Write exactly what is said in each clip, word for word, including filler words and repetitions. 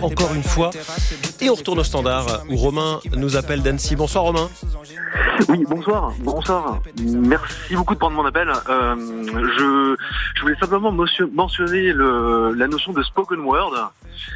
encore une fois. Et on retourne au standard où Romain nous appelle d'Annecy. Bonsoir Romain. Oui, bonsoir, bonsoir. Merci beaucoup de prendre mon appel. Euh, je, je voulais simplement mentionner le, la notion de spoken word.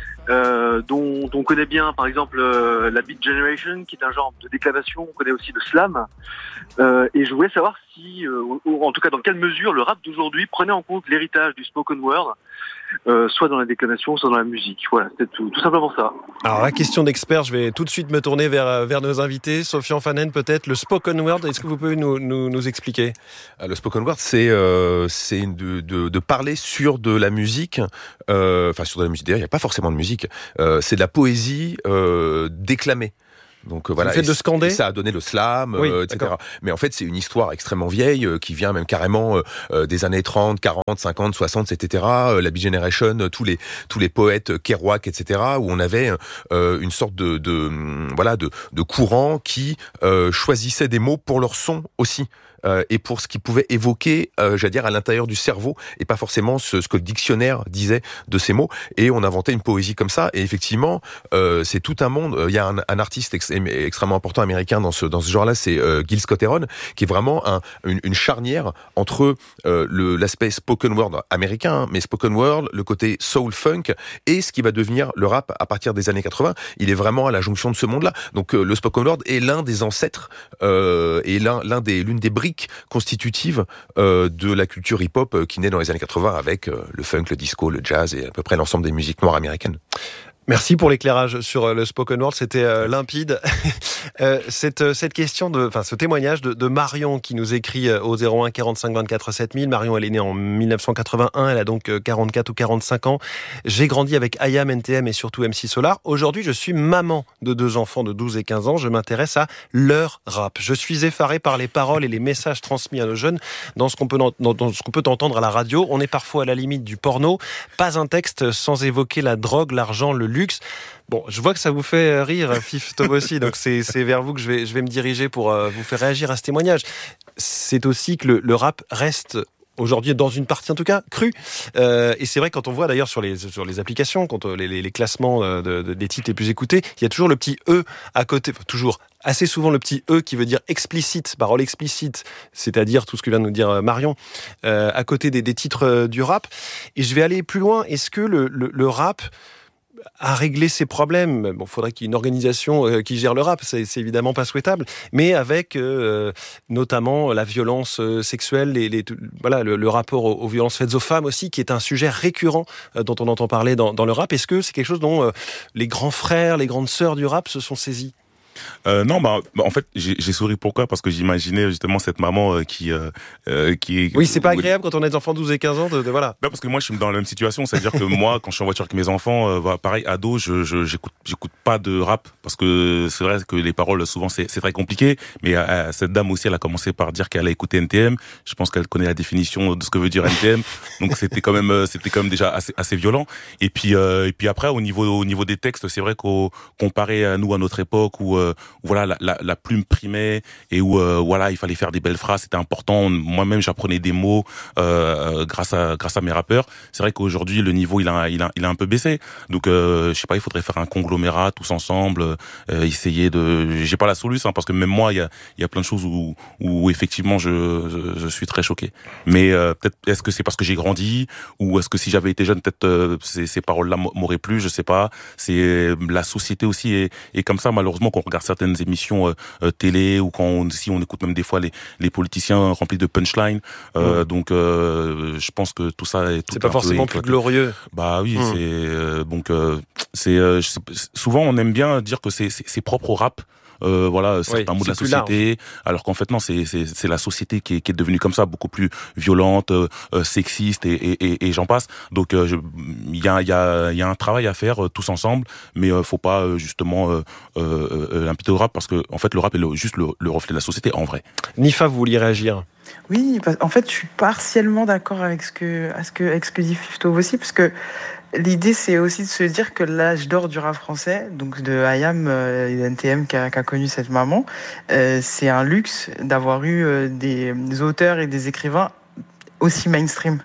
Euh, dont, dont on connaît bien par exemple euh, la Beat Generation, qui est un genre de déclamation. On connaît aussi le slam, euh, et je voulais savoir si, euh, ou, en tout cas dans quelle mesure le rap d'aujourd'hui prenait en compte l'héritage du spoken word, euh, soit dans la déclamation, soit dans la musique. Voilà, c'était tout, tout simplement ça. Alors la question d'expert, je vais tout de suite me tourner vers, vers nos invités. Sofiane Fanen, peut-être, le spoken word, est-ce que vous pouvez nous, nous, nous expliquer ? Le spoken word, c'est, euh, c'est de, de, de parler sur de la musique, euh, enfin sur de la musique, d'ailleurs il n'y a pas forcément de musique, euh, c'est de la poésie euh, déclamée. Donc euh, voilà, le fait de scander, ça a donné le slam, oui, euh, et cetera. D'accord. Mais en fait, c'est une histoire extrêmement vieille euh, qui vient même carrément euh, des années trente, quarante, cinquante, soixante, et cetera. Euh, la Beat Generation, euh, tous les tous les poètes euh, Kerouac, et cetera. Où on avait euh, une sorte de, de euh, voilà de de courant qui euh, choisissait des mots pour leur son aussi. Euh, et pour ce qui pouvait évoquer, euh, j'allais dire, à l'intérieur du cerveau, et pas forcément ce, ce que le dictionnaire disait de ces mots. Et on inventait une poésie comme ça. Et effectivement, euh, c'est tout un monde. Il y a un, un artiste ex- extrêmement important américain dans ce dans ce genre-là, c'est euh, Gil Scott-Heron, qui est vraiment un, une, une charnière entre euh, le, l'aspect spoken word américain, mais spoken word, le côté soul funk, et ce qui va devenir le rap à partir des années quatre-vingts. Il est vraiment à la jonction de ce monde-là. Donc euh, le spoken word est l'un des ancêtres euh, et l'un l'un des l'une des briques constitutive euh, de la culture hip-hop euh, qui naît dans les années quatre-vingts avec euh, le funk, le disco, le jazz et à peu près l'ensemble des musiques noires américaines. Merci pour l'éclairage sur le spoken word, c'était euh, limpide. euh, cette, cette question, de, enfin ce témoignage de, de Marion qui nous écrit au zéro un quarante-cinq vingt-quatre sept mille. Marion, elle est née en dix-neuf cent quatre-vingt-un, elle a donc quarante-quatre ou quarante-cinq ans. J'ai grandi avec I A M, N T M et surtout M C Solar. Aujourd'hui, je suis maman de deux enfants de douze et quinze ans. Je m'intéresse à leur rap. Je suis effaré par les paroles et les messages transmis à nos jeunes dans ce qu'on peut, dans, dans ce qu'on peut entendre à la radio. On est parfois à la limite du porno. Pas un texte sans évoquer la drogue, l'argent, le luxe. Bon, je vois que ça vous fait rire, Fif Tobossi, donc c'est, c'est vers vous que je vais, je vais me diriger pour euh, vous faire réagir à ce témoignage. C'est aussi que le, le rap reste aujourd'hui, dans une partie en tout cas, crue. Euh, et c'est vrai, quand on voit d'ailleurs sur les, sur les applications, quand les, les, les classements de, de, des titres les plus écoutés, il y a toujours le petit E à côté, toujours assez souvent le petit E qui veut dire explicite, parole explicite, c'est-à-dire tout ce que vient de nous dire Marion, euh, à côté des, des titres du rap. Et je vais aller plus loin. Est-ce que le, le, le rap à régler ces problèmes? Bon, faudrait qu'il y ait une organisation euh, qui gère le rap, c'est, c'est évidemment pas souhaitable, mais avec euh, notamment la violence euh, sexuelle, les, les, voilà, le, le rapport aux, aux violences faites aux femmes aussi, qui est un sujet récurrent euh, dont on entend parler dans, dans le rap. Est-ce que c'est quelque chose dont euh, les grands frères, les grandes sœurs du rap se sont saisis? Euh, non, bah, bah en fait, j'ai, j'ai souri pourquoi ? Parce que j'imaginais justement cette maman euh, qui, euh, euh, qui est. Oui, c'est pas agréable quand on a des enfants de douze et quinze ans de, de voilà. Non, parce que moi, je suis dans la même situation, c'est-à-dire que moi, quand je suis en voiture avec mes enfants, euh, voilà, pareil, ado, je, je, j'écoute, j'écoute pas de rap parce que c'est vrai que les paroles souvent c'est, c'est très compliqué. Mais euh, cette dame aussi, elle a commencé par dire qu'elle a écouté N T M. Je pense qu'elle connaît la définition de ce que veut dire N T M. Donc c'était quand même, c'était quand même déjà assez, assez violent. Et puis, euh, et puis après, au niveau, au niveau des textes, c'est vrai qu'au comparé à nous à notre époque où, euh, où voilà, la, la, la plume primait et où euh, voilà, il fallait faire des belles phrases, c'était important. Moi-même, j'apprenais des mots euh, grâce à grâce à mes rappeurs. C'est vrai qu'aujourd'hui, le niveau il a il a il a un peu baissé. Donc, euh, je sais pas, il faudrait faire un conglomérat tous ensemble, euh, essayer de. J'ai pas la solution hein, parce que même moi, il y a il y a plein de choses où où effectivement je je, je suis très choqué. Mais euh, peut-être est-ce que c'est parce que j'ai grandi ou est-ce que si j'avais été jeune, peut-être euh, ces ces paroles-là m'auraient plu, je sais pas. C'est la société aussi est est comme ça malheureusement quand on regarde certaines émissions euh, euh, télé ou quand on, si on écoute même des fois les les politiciens remplis de punchlines. Euh, mmh. Donc euh, je pense que tout ça est tout c'est pas forcément plus glorieux. Bah oui, mmh. c'est euh, donc euh, c'est euh, souvent on aime bien dire que c'est c'est, c'est propre au rap. Euh, voilà, certains oui, mots de la société, alors qu'en fait non, c'est c'est c'est la société qui est qui est devenue comme ça, beaucoup plus violente, euh, sexiste et et et, et j'en passe. Donc il euh, y a il y a il y a un travail à faire euh, tous ensemble, mais euh, faut pas euh, justement euh, euh, l'imputer au rap parce que en fait le rap est le, juste le, le reflet de la société en vrai. Nifa, vous vouliez réagir? Oui, en fait, je suis partiellement d'accord avec ce que avec ce que avec ce que dit Fif Tov aussi, parce que l'idée, c'est aussi de se dire que l'âge d'or du rap français, donc de I A M euh, et N T M qui a, qui a connu cette maman, euh, c'est un luxe d'avoir eu euh, des, des auteurs et des écrivains aussi mainstream.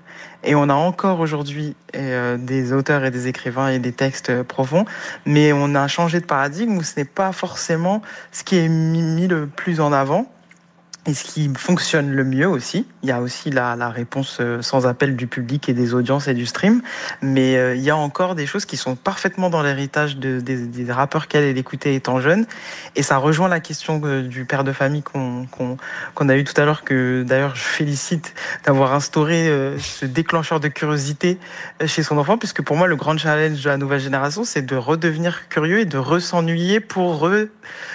Et on a encore aujourd'hui euh, des auteurs et des écrivains et des textes euh, profonds, mais on a changé de paradigme où ce n'est pas forcément ce qui est mis, mis le plus en avant. Et ce qui fonctionne le mieux aussi, il y a aussi la, la réponse sans appel du public et des audiences et du stream, mais euh, il y a encore des choses qui sont parfaitement dans l'héritage de, des, des rappeurs qu'elle écoutait étant jeune, et ça rejoint la question du père de famille qu'on, qu'on, qu'on a eu tout à l'heure, que d'ailleurs je félicite d'avoir instauré euh, ce déclencheur de curiosité chez son enfant, puisque pour moi le grand challenge de la nouvelle génération, c'est de redevenir curieux et de re-s'ennuyer pour re...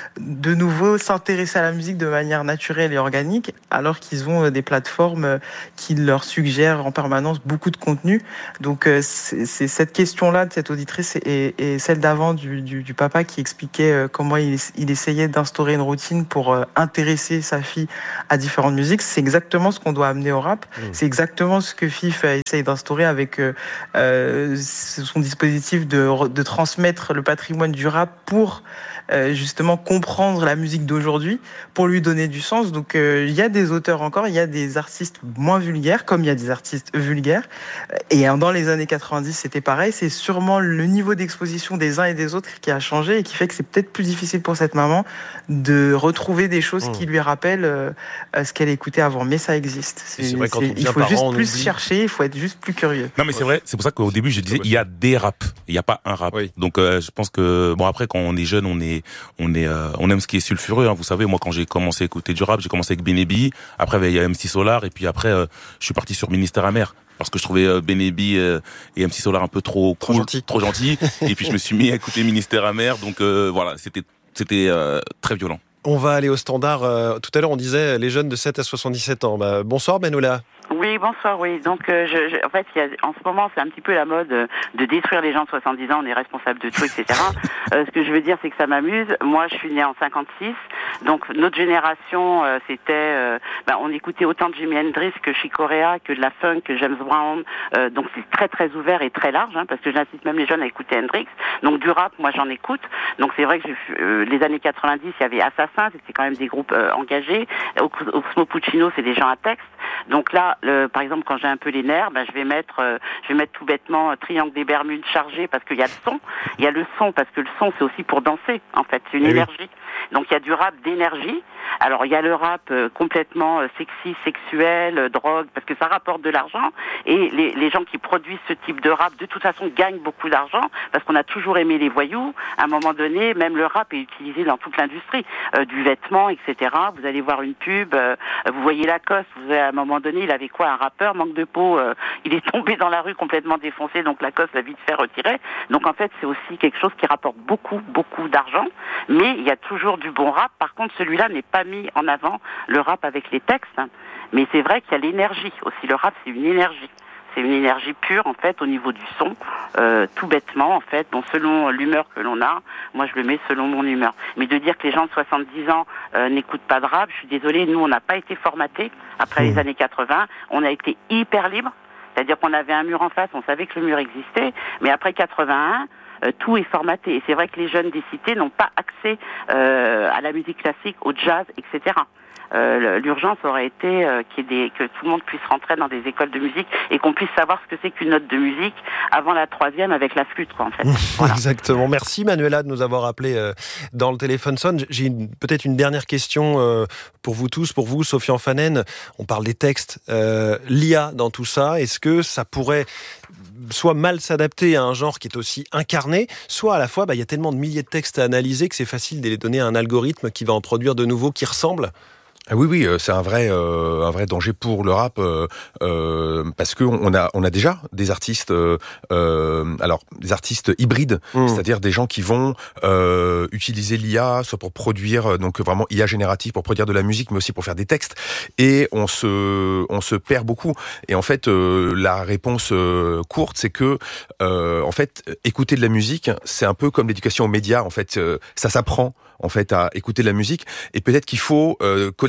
de nouveau s'intéresser à la musique de manière naturelle et organique, alors qu'ils ont des plateformes qui leur suggèrent en permanence beaucoup de contenu. Donc c'est, c'est cette question-là de cette auditrice et, et celle d'avant du, du, du papa qui expliquait comment il, il essayait d'instaurer une routine pour intéresser sa fille à différentes musiques. C'est exactement ce qu'on doit amener au rap. Mmh. C'est exactement ce que F I F essaye d'instaurer avec euh, son dispositif de, de transmettre le patrimoine du rap pour euh, justement comprendre la musique d'aujourd'hui, pour lui donner du sens. Donc il euh, y a des auteurs encore, il y a des artistes moins vulgaires, comme il y a des artistes vulgaires. Et dans les années quatre-vingt-dix, c'était pareil. C'est sûrement le niveau d'exposition des uns et des autres qui a changé et qui fait que c'est peut-être plus difficile pour cette maman de retrouver des choses mmh. qui lui rappellent euh, ce qu'elle écoutait avant. Mais ça existe. C'est, c'est vrai, quand c'est, on il faut parent, juste plus oublie. chercher, il faut être juste plus curieux. Non mais c'est vrai, c'est pour ça qu'au début je disais il y a des raps, il n'y a pas un rap. Oui. Donc euh, je pense que bon après quand on est jeune, on est on est euh, on aime ce qui est sulfureux. Hein. Vous savez, moi quand j'ai commencé à écouter du rap, j'ai commencé avec Benebi, après il y a M C Solar et puis après euh, je suis parti sur Ministère Amer. Parce que je trouvais euh, Benebi euh, et M C Solar un peu trop trop cool, gentil, trop gentil. Et puis je me suis mis à écouter Ministère Amer, donc euh, voilà, c'était c'était euh, très violent. On va aller au standard. Euh, tout à l'heure, on disait les jeunes de sept à soixante-dix-sept ans. Bah, bonsoir Benoula. Oui, bonsoir, oui. Donc, euh, je, je, en fait, il y a, en ce moment, c'est un petit peu la mode euh, de détruire les gens de soixante-dix ans, on est responsable de tout, et cetera. euh, ce que je veux dire, c'est que ça m'amuse. Moi, je suis née en cinquante-six, donc notre génération, euh, c'était... Euh, ben, on écoutait autant de Jimi Hendrix que Chick Corea, que de la funk, que James Brown. Euh, donc, c'est très, très ouvert et très large, hein, parce que j'incite même les jeunes à écouter Hendrix. Donc, du rap, moi, j'en écoute. Donc, c'est vrai que j'ai, euh, les années quatre-vingt-dix, il y avait Assassin, c'était quand même des groupes euh, engagés. Oxmo Puccino, c'est des gens à texte. Donc là, le, par exemple, quand j'ai un peu les nerfs, ben, je vais mettre, euh, je vais mettre tout bêtement euh, Triangle des Bermudes chargé parce qu'il y a le son. Il y a le son parce que le son, c'est aussi pour danser, en fait. C'est une Et énergie. Oui. Donc il y a du rap d'énergie. Alors il y a le rap euh, complètement euh, sexy, sexuel, euh, drogue, parce que ça rapporte de l'argent. Et les, les gens qui produisent ce type de rap, de toute façon, gagnent beaucoup d'argent parce qu'on a toujours aimé les voyous. À un moment donné, même le rap est utilisé dans toute l'industrie, euh, du vêtement, et cetera. Vous allez voir une pub, euh, vous voyez Lacoste. Vous avez, à un moment donné, il avait quoi, un rappeur, manque de peau. Euh, il est tombé dans la rue complètement défoncé, donc Lacoste l'a vite fait retirer. Donc en fait, c'est aussi quelque chose qui rapporte beaucoup, beaucoup d'argent. Mais il y a toujours du bon rap. Par contre, celui-là n'est pas mis en avant, le rap avec les textes. Mais c'est vrai qu'il y a l'énergie aussi. Le rap, c'est une énergie. C'est une énergie pure, en fait, au niveau du son. Euh, tout bêtement, en fait. Bon, selon l'humeur que l'on a, moi, je le mets selon mon humeur. Mais de dire que les gens de soixante-dix ans euh, n'écoutent pas de rap, je suis désolée, nous, on n'a pas été formatés. Après mmh. les années quatre-vingts, on a été hyper libres. C'est-à-dire qu'on avait un mur en face, on savait que le mur existait. Mais après quatre-vingt-un, Euh, tout est formaté. Et c'est vrai que les jeunes des cités n'ont pas accès euh, à la musique classique, au jazz, et cetera. Euh, l'urgence aurait été euh, qu'il y ait des, que tout le monde puisse rentrer dans des écoles de musique et qu'on puisse savoir ce que c'est qu'une note de musique avant la troisième avec la flûte, quoi, en fait. Voilà. Exactement. Merci Manuela de nous avoir appelé euh, dans le téléphone sonne. J'ai une, peut-être une dernière question euh, pour vous tous, pour vous, Sofiane Fanen. On parle des textes. Euh, L'I A dans tout ça, est-ce que ça pourrait soit mal s'adapter à un genre qui est aussi incarné, soit à la fois, bah, y a tellement de milliers de textes à analyser que c'est facile de les donner à un algorithme qui va en produire de nouveaux qui ressemblent. Ah oui, oui, c'est un vrai, euh, un vrai danger pour le rap euh, euh, parce que on a, on a déjà des artistes, euh, euh, alors des artistes hybrides, mmh. c'est-à-dire des gens qui vont euh, utiliser l'I A soit pour produire, donc vraiment I A générative pour produire de la musique, mais aussi pour faire des textes. Et on se, on se perd beaucoup. Et en fait, euh, la réponse euh, courte, c'est que, euh, en fait, écouter de la musique, c'est un peu comme l'éducation aux médias. En fait, euh, ça s'apprend en fait à écouter de la musique. Et peut-être qu'il faut euh, collectivement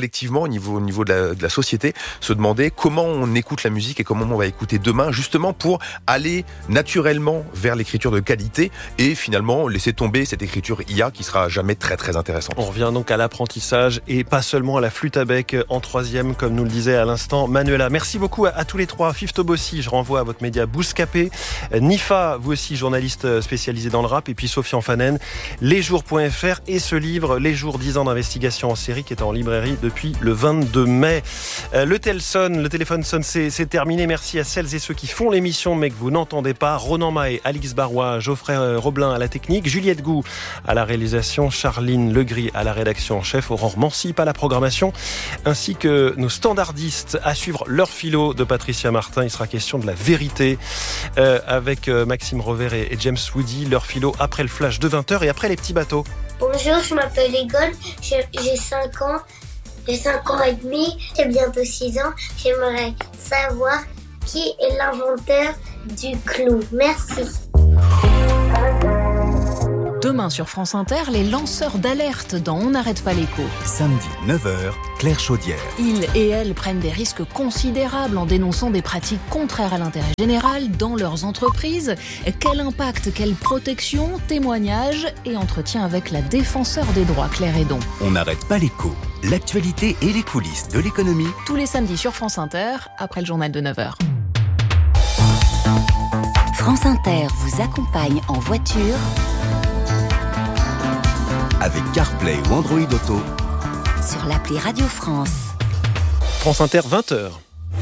collectivement, au niveau, au niveau de la, de la société, se demander comment on écoute la musique et comment on va écouter demain, justement pour aller naturellement vers l'écriture de qualité et finalement laisser tomber cette écriture I A qui sera jamais très très intéressante. On revient donc à l'apprentissage et pas seulement à la flûte à bec en troisième, comme nous le disait à l'instant Manuela. Merci beaucoup à, à tous les trois. Fifto Bossi, je renvoie à votre média Bouscapé. Nifa, vous aussi journaliste spécialisé dans le rap, et puis Sofiane Fanen, lesjours point f r et ce livre, Les jours dix ans d'investigation en série, qui est en librairie depuis le vingt-deux mai. Euh, le tel sonne, le téléphone sonne, c'est, c'est terminé. Merci à celles et ceux qui font l'émission mais que vous n'entendez pas. Ronan Mahé, Alix Barois, Geoffrey Roblin à la technique, Juliette Gou à la réalisation, Charline Legris à la rédaction en chef, Aurore Mancip à la programmation, ainsi que nos standardistes à suivre leur philo de Patricia Martin. Il sera question de la vérité euh, avec euh, Maxime Rover et, et James Woody, leur philo après le flash de vingt heures et après les petits bateaux. Bonjour, je m'appelle Egon, j'ai, j'ai cinq ans, j'ai cinq ans et demi, j'ai bientôt six ans. J'aimerais savoir qui est l'inventeur du clou. Merci. Demain sur France Inter, les lanceurs d'alerte dans On n'arrête pas l'écho. Samedi neuf heures, Claire Chaudière. Ils et elles prennent des risques considérables en dénonçant des pratiques contraires à l'intérêt général dans leurs entreprises. Quel impact, quelle protection, témoignages et entretien avec la défenseur des droits Claire Hédon. On n'arrête pas l'écho. L'actualité et les coulisses de l'économie. Tous les samedis sur France Inter, après le journal de neuf heures. France Inter vous accompagne en voiture avec CarPlay ou Android Auto sur l'appli Radio France. France Inter, vingt heures.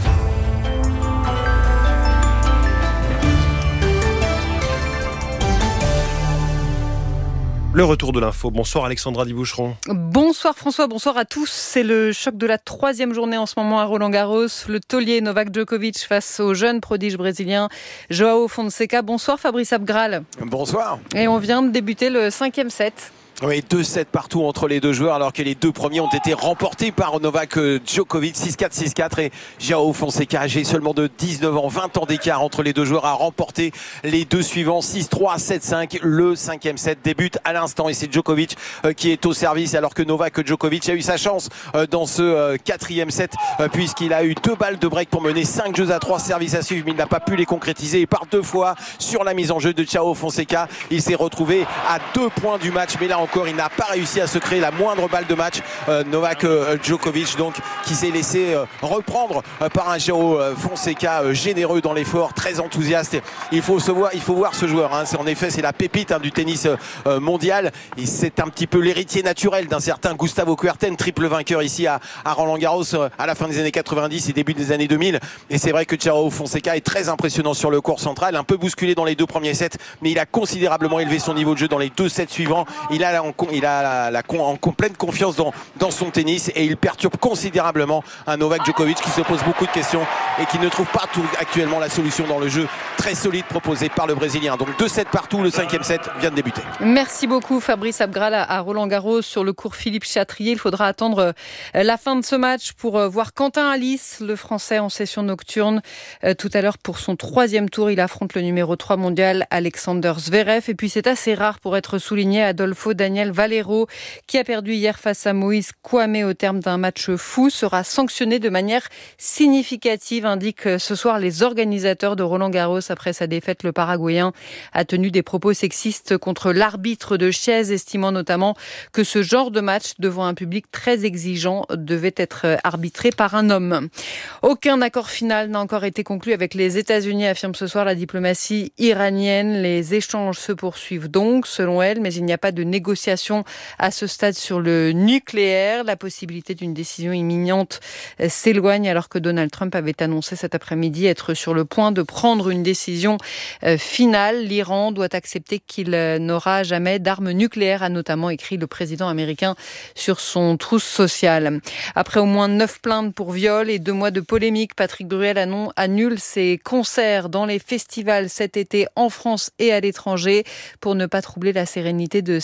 Le retour de l'info. Bonsoir Alexandra Diboucheron. Bonsoir François, bonsoir à tous. C'est le choc de la troisième journée en ce moment à Roland-Garros. Le taulier Novak Djokovic face au jeune prodige brésilien Joao Fonseca. Bonsoir Fabrice Abgral. Bonsoir. Et on vient de débuter le cinquième set. Oui, deux sets partout entre les deux joueurs, alors que les deux premiers ont été remportés par Novak Djokovic, six quatre, six quatre, et Joao Fonseca, âgé seulement de dix-neuf ans, vingt ans d'écart entre les deux joueurs, a remporté les deux suivants, six trois, sept cinq. Le cinquième set débute à l'instant et c'est Djokovic qui est au service, alors que Novak Djokovic a eu sa chance dans ce quatrième set, puisqu'il a eu deux balles de break pour mener cinq jeux à trois, services à suivre, mais il n'a pas pu les concrétiser, et par deux fois sur la mise en jeu de Joao Fonseca, il s'est retrouvé à deux points du match, mais là encore il n'a pas réussi à se créer la moindre balle de match. euh, Novak euh, Djokovic donc qui s'est laissé euh, reprendre euh, par un Joao euh, Fonseca euh, généreux dans l'effort, très enthousiaste. Et il faut se voir, il faut voir ce joueur, hein. C'est, en effet c'est la pépite hein, du tennis euh, mondial, et c'est un petit peu l'héritier naturel d'un certain Gustavo Kuerten, triple vainqueur ici à, à Roland-Garros euh, à la fin des années quatre-vingt-dix et début des années deux mille. Et c'est vrai que Joao Fonseca est très impressionnant sur le court central, un peu bousculé dans les deux premiers sets, mais il a considérablement élevé son niveau de jeu dans les deux sets suivants. Il a la Il a la, la, en pleine confiance dans, dans son tennis, et il perturbe considérablement un Novak Djokovic qui se pose beaucoup de questions et qui ne trouve pas tout actuellement la solution dans le jeu très solide proposé par le Brésilien. Donc deux sets partout, le cinquième set vient de débuter. Merci beaucoup Fabrice Abgral à Roland-Garros sur le court Philippe Chatrier. Il faudra attendre la fin de ce match pour voir Quentin Alice, le Français en session nocturne. Tout à l'heure pour son troisième tour, il affronte le numéro trois mondial Alexander Zverev. Et puis c'est assez rare pour être souligné, Adolfo Daniel Valero, qui a perdu hier face à Moïse Kouamé au terme d'un match fou, sera sanctionné de manière significative, indiquent ce soir les organisateurs de Roland-Garros. Après sa défaite, le Paraguayen a tenu des propos sexistes contre l'arbitre de Chièze, estimant notamment que ce genre de match devant un public très exigeant devait être arbitré par un homme. Aucun accord final n'a encore été conclu avec les États-Unis, affirme ce soir la diplomatie iranienne. Les échanges se poursuivent donc, selon elle, mais il n'y a pas de négociation à ce stade sur le nucléaire. La possibilité d'une décision imminente s'éloigne, alors que Donald Trump avait annoncé cet après-midi être sur le point de prendre une décision finale. L'Iran doit accepter qu'il n'aura jamais d'armes nucléaires, a notamment écrit le président américain sur son trousse sociale. Après au moins neuf plaintes pour viol et deux mois de polémique, Patrick Bruel annule ses concerts dans les festivals cet été en France et à l'étranger pour ne pas troubler la sérénité de ses manifestants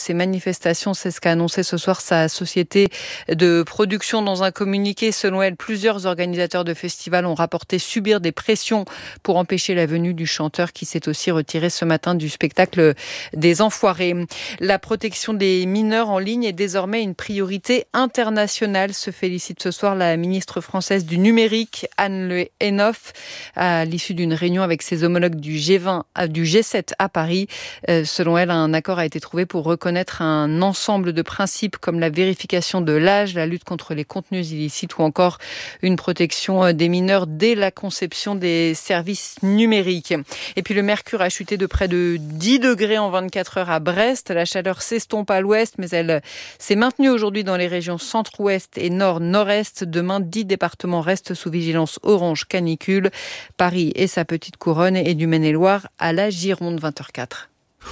manifestation. C'est ce qu'a annoncé ce soir sa société de production dans un communiqué. Selon elle, plusieurs organisateurs de festivals ont rapporté subir des pressions pour empêcher la venue du chanteur qui s'est aussi retiré ce matin du spectacle des Enfoirés. La protection des mineurs en ligne est désormais une priorité internationale, se félicite ce soir la ministre française du numérique, Anne Le Hennoff, à l'issue d'une réunion avec ses homologues du G vingt, du G sept à Paris. Euh, selon elle, un accord a été trouvé pour reconnaître un ensemble de principes comme la vérification de l'âge, la lutte contre les contenus illicites ou encore une protection des mineurs dès la conception des services numériques. Et puis le mercure a chuté de près de dix degrés en vingt-quatre heures à Brest. La chaleur s'estompe à l'ouest, mais elle s'est maintenue aujourd'hui dans les régions centre-ouest et nord-nord-est. Demain, dix départements restent sous vigilance orange canicule. Paris et sa petite couronne et du Maine-et-Loire à la Gironde, vingt heures quatre.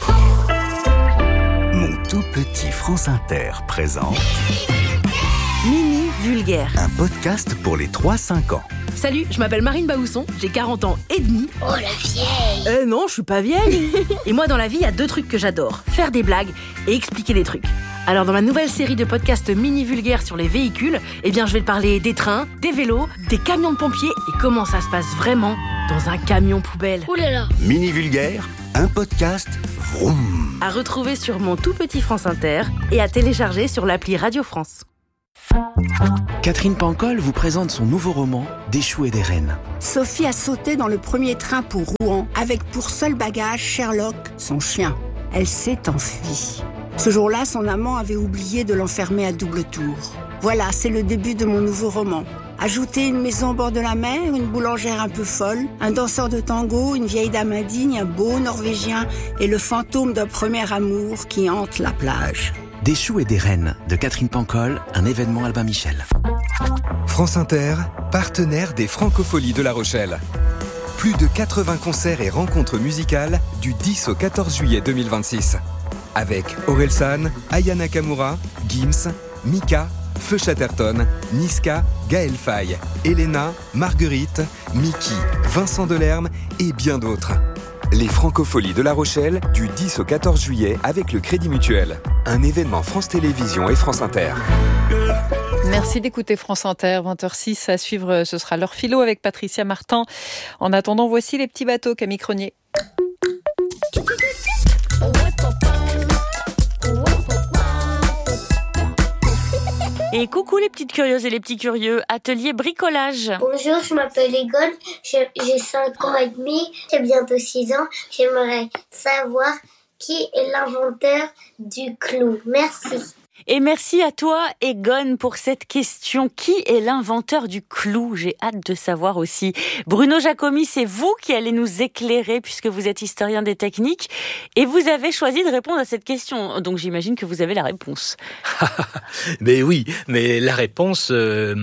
Mon tout petit France Inter présente Mini Vulgaire, un podcast pour les trois cinq ans. Salut, je m'appelle Marine Baousson, j'ai quarante ans et demi. Oh la vieille. Euh non, je suis pas vieille. Et moi dans la vie, il y a deux trucs que j'adore, faire des blagues et expliquer des trucs. Alors dans ma nouvelle série de podcasts Mini Vulgaire sur les véhicules, eh bien je vais te parler des trains, des vélos, des camions de pompiers et comment ça se passe vraiment dans un camion poubelle. Ouh là là. Mini Vulgaire, un podcast vroom. À retrouver sur mon tout petit France Inter et à télécharger sur l'appli Radio France. Catherine Pancol vous présente son nouveau roman Des choux et des rennes. Sophie a sauté dans le premier train pour Rouen avec pour seul bagage Sherlock, son chien. Elle s'est enfuie. Ce jour-là, son amant avait oublié de l'enfermer à double tour. Voilà, c'est le début de mon nouveau roman. Ajoutez une maison au bord de la mer, une boulangère un peu folle, un danseur de tango, une vieille dame indigne, un beau Norvégien et le fantôme d'un premier amour qui hante la plage. Des choux et des rennes de Catherine Pancol, un événement Albin Michel. France Inter, partenaire des Francopholies de La Rochelle. Plus de quatre-vingts concerts et rencontres musicales du dix au quatorze juillet deux mille vingt-six. Avec Orelsan, Aya Nakamura, Gims, Mika, Feu Chatterton, Niska, Gaël Faye, Elena, Marguerite, Mickey, Vincent Delerme et bien d'autres. Les Francopholies de La Rochelle du dix au quatorze juillet avec le Crédit Mutuel. Un événement France Télévisions et France Inter. Merci d'écouter France Inter, vingt heures six à suivre, ce sera l'heure philo avec Patricia Martin. En attendant, voici les petits bateaux, Camille Cronier. Et coucou les petites curieuses et les petits curieux, atelier bricolage. Bonjour, je m'appelle Egon, j'ai cinq ans et demi, j'ai bientôt six ans. J'aimerais savoir qui est l'inventeur du clou. Merci. Et merci à toi, Egon, pour cette question. Qui est l'inventeur du clou ? J'ai hâte de savoir aussi. Bruno Jacomi, c'est vous qui allez nous éclairer puisque vous êtes historien des techniques et vous avez choisi de répondre à cette question. Donc j'imagine que vous avez la réponse. Mais oui, mais la réponse, euh,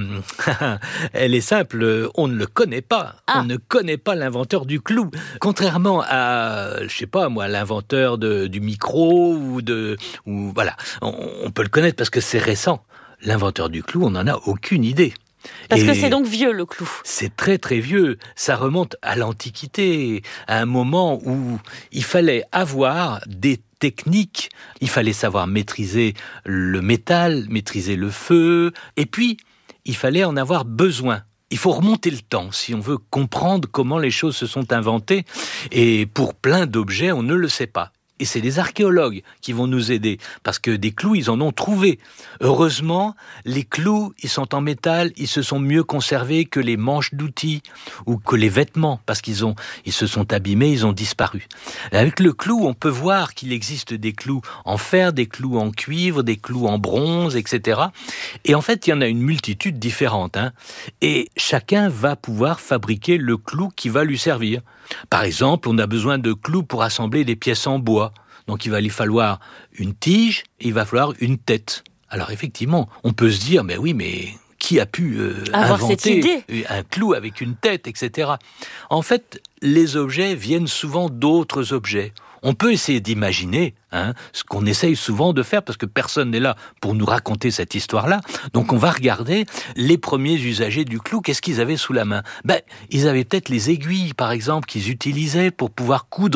elle est simple. On ne le connaît pas. Ah. On ne connaît pas l'inventeur du clou. Contrairement à, je sais pas moi, l'inventeur de, du micro ou de, ou voilà, on, on peut le connaître parce que c'est récent. L'inventeur du clou, on n'en a aucune idée. Parce Et que c'est donc vieux, le clou. C'est très très vieux. Ça remonte à l'Antiquité, à un moment où il fallait avoir des techniques. Il fallait savoir maîtriser le métal, maîtriser le feu, et puis il fallait en avoir besoin. Il faut remonter le temps si on veut comprendre comment les choses se sont inventées. Et pour plein d'objets, on ne le sait pas. Et c'est les archéologues qui vont nous aider, parce que des clous, ils en ont trouvé. Heureusement, les clous, ils sont en métal, ils se sont mieux conservés que les manches d'outils ou que les vêtements, parce qu'ils ont, ils se sont abîmés, ils ont disparu. Avec le clou, on peut voir qu'il existe des clous en fer, des clous en cuivre, des clous en bronze, et cetera. Et en fait, il y en a une multitude différente, hein. Et chacun va pouvoir fabriquer le clou qui va lui servir. Par exemple, on a besoin de clous pour assembler des pièces en bois. Donc il va lui falloir une tige et il va falloir une tête. Alors effectivement, on peut se dire, mais oui, mais qui a pu euh, inventer un clou avec une tête, et cetera. En fait, les objets viennent souvent d'autres objets. On peut essayer d'imaginer, hein, ce qu'on essaye souvent de faire, parce que personne n'est là pour nous raconter cette histoire-là. Donc on va regarder les premiers usagers du clou, qu'est-ce qu'ils avaient sous la main ? Ben, ils avaient peut-être les aiguilles, par exemple, qu'ils utilisaient pour pouvoir coudre.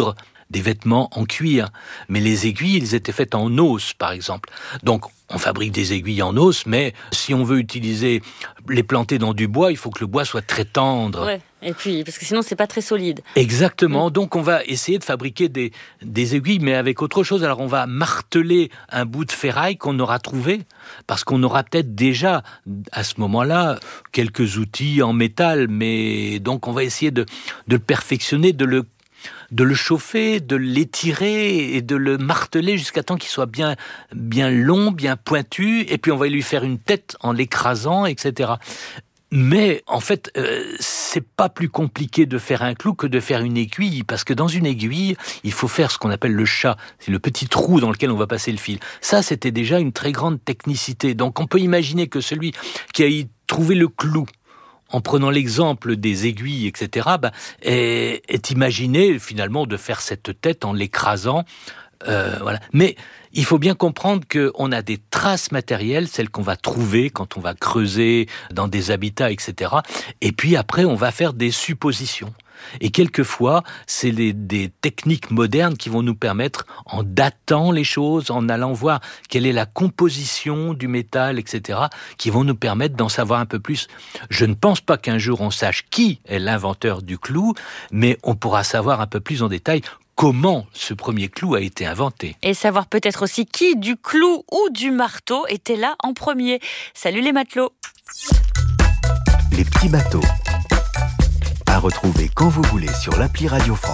des vêtements en cuir. Mais les aiguilles, elles étaient faites en os, par exemple. Donc, on fabrique des aiguilles en os, mais si on veut utiliser, les planter dans du bois, il faut que le bois soit très tendre. Ouais. Et puis, parce que sinon, c'est pas très solide. Exactement. Donc, on va essayer de fabriquer des, des aiguilles, mais avec autre chose. Alors, on va marteler un bout de ferraille qu'on aura trouvé, parce qu'on aura peut-être déjà, à ce moment-là, quelques outils en métal, mais donc, on va essayer de, de le perfectionner, de le de le chauffer, de l'étirer et de le marteler jusqu'à temps qu'il soit bien, bien long, bien pointu, et puis on va lui faire une tête en l'écrasant, et cetera. Mais en fait, euh, c'est pas plus compliqué de faire un clou que de faire une aiguille, parce que dans une aiguille, il faut faire ce qu'on appelle le chat, c'est le petit trou dans lequel on va passer le fil. Ça, c'était déjà une très grande technicité. Donc on peut imaginer que celui qui a y trouvé le clou, en prenant l'exemple des aiguilles, et cetera, bah, est, est imaginé finalement de faire cette tête en l'écrasant. Euh, voilà. Mais il faut bien comprendre qu'on a des traces matérielles, celles qu'on va trouver quand on va creuser dans des habitats, et cetera. Et puis après, on va faire des suppositions. Et quelquefois, c'est les, des techniques modernes qui vont nous permettre, en datant les choses, en allant voir quelle est la composition du métal, et cetera, qui vont nous permettre d'en savoir un peu plus. Je ne pense pas qu'un jour on sache qui est l'inventeur du clou, mais on pourra savoir un peu plus en détail comment ce premier clou a été inventé. Et savoir peut-être aussi qui du clou ou du marteau était là en premier. Salut les matelots. Les petits bateaux. À retrouver quand vous voulez sur l'appli Radio France.